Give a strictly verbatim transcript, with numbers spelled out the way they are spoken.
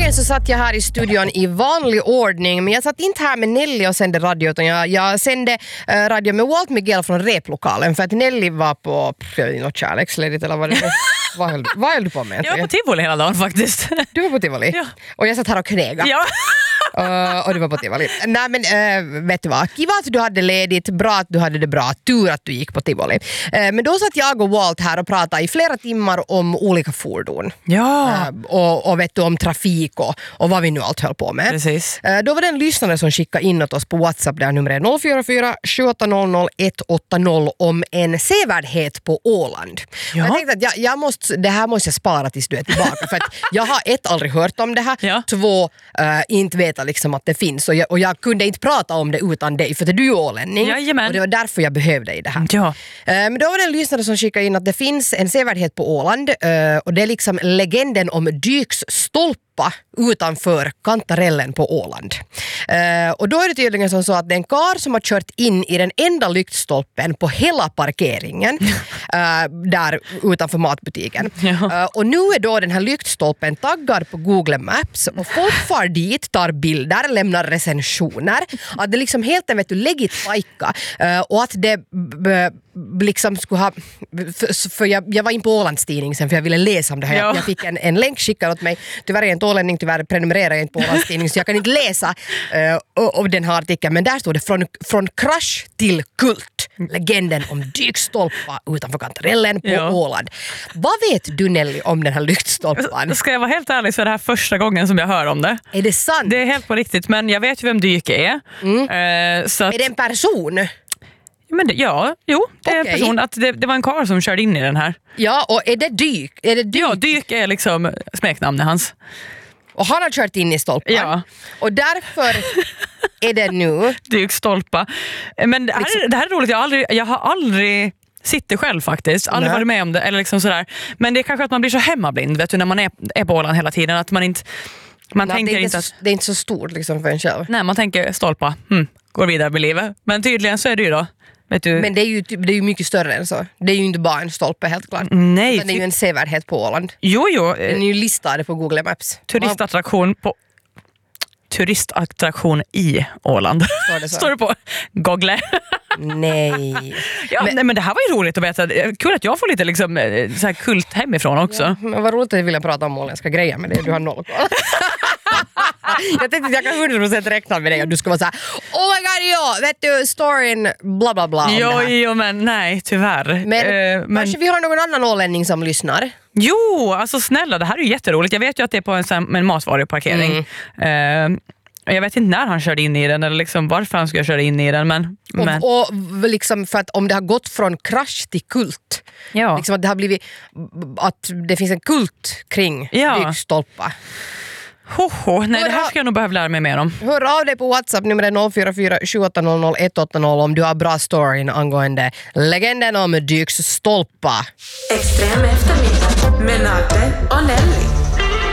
morgonen så satt jag här i studion i vanlig ordning, men jag satt inte här med Nelly och sände radio, utan jag, jag sände uh, radio med Walt Miguel från replokalen, för att Nelly var på något kärleksledigt eller vad det var. Vad höll, vad höll du på med? Jag var på tivoli hela dagen faktiskt. Du var på tivoli? Ja. Och jag satt här och knäga. Ja. Uh, och du var på tivoli. Nej men uh, vet du vad, kiva att du hade ledigt, bra att du hade det bra, tur att du gick på tivoli. Uh, men då satt jag och Walt här och pratade i flera timmar om olika fordon. Ja. Uh, och, och vet du, om trafik och, och vad vi nu allt höll på med. Precis. Uh, då var det en lyssnare som skickade in åt oss på WhatsApp, där numret är noll fyra fyra sju åtta noll noll ett åtta noll, om en sevärdhet på Åland. Ja. Jag tänkte att jag, jag måste, det här måste jag spara tills du är tillbaka, för att jag har ett, aldrig hört om det här, ja. två, uh, inte veta liksom att det finns, och jag, och jag kunde inte prata om det utan dig, för att du är ålänning. Jajamän. Och det var därför jag behövde i det här. Ja. Uh, men då var det en lyssnare som skickade in att det finns en sevärdhet på Åland, uh, och det är liksom legenden om Dyksstolpa utanför kantarellen på Åland. Uh, och då är det tydligen som så att det är en kar som har kört in i den enda lyktstolpen på hela parkeringen uh, där utanför matbutiken. Ja. Uh, och nu är då den här lyktstolpen taggad på Google Maps, och folk far dit, tar bilder, lämnar recensioner, att det liksom helt en vet du legit paikka, uh, och att det b- b- liksom skulle ha, för, för jag, jag var in på Ålandstidning sen för jag ville läsa om det här. Ja. Jag, jag fick en, en länk skickad åt mig. Tyvärr är jag inte ålänning, tyvärr prenumererar jag inte på Ålandstidning, så jag kan inte läsa uh, och, och den här artikeln, men där står det från, från krasch till kult. Legenden om Dyksstolpa utanför kantarellen på Ja. Åland. Vad vet du, Nelly, om den här lyktstolpan? Ska jag vara helt ärlig så är det här första gången som jag hör om det. Är det sant? Det är helt på riktigt, men jag vet ju vem Dyk är. Mm. Eh, så att, Är det en person? men det, ja, jo, det är Okej. en person. Att det, det var en karl som körde in i den här. Ja, och är det Dyk? Är det dyk? Ja, Dyk är liksom smeknamnet hans. Och han har kört in i stolpan. Ja. Och därför är det nu... Dykstolpa. Men det här, är, det här är roligt, jag har aldrig, jag har aldrig sett det själv faktiskt, aldrig Nej. varit med om det eller liksom sådär. Men det är kanske att man blir så hemmablind, vet du, när man är, är på Åland hela tiden, att man inte man Nej, tänker det, är inte inte att, så, det är inte så stort liksom för en själv. nej, man tänker stolpa, hmm, går vidare med livet. Men tydligen så är det ju då, vet du. Men det är ju typ, det är ju mycket större än så. Det är ju inte bara en stolpe, helt klart. Nej, Utan det är ju en sevärdhet på Åland. jo, jo, Den är ju listad på Google Maps. turistattraktion på turistattraktion i Åland. Står det så? Står det på Google. Nej. Ja, men, nej, men det här var ju roligt att veta. Kul att jag får lite liksom, så här kult hemifrån också. Ja, men vad roligt att jag vill prata om åländska grejer med dig. Du har noll koll. Jag tänkte att jag kan hundra procent räkna med dig och du ska vara så här: oh my god, ja, vet du, storyn bla bla bla om Jo, det här. jo, men nej, tyvärr. Men, Eh, men kanske vi har någon annan ålänning som lyssnar. jo, alltså snälla, det här är ju jätteroligt. Jag vet ju att det är på en, sån- en matvaruparkering. Mm. Eh, jag vet inte när han körde in i den eller liksom varför han skulle köra in i den. Men, men Och, och liksom för att om det har gått från krasch till kult, ja. liksom att det har blivit att det finns en kult kring Ja. Dyksstolpa. Hoho, nej, det här ska jag nog behöva lära mig mer om. Hör av dig på WhatsApp, nummer noll fyra fyra sju åtta noll noll ett åtta noll, om du har bra storyn angående legenden om Dyksstolpa. Extrem eftermiddag med Nagde och Nelly.